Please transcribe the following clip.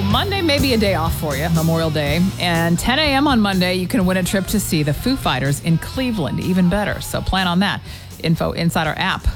Monday may be a day off for you, Memorial Day. And 10 a.m. on Monday, you can win a trip to see the Foo Fighters in Cleveland. Even better. So plan on that. Info inside our app.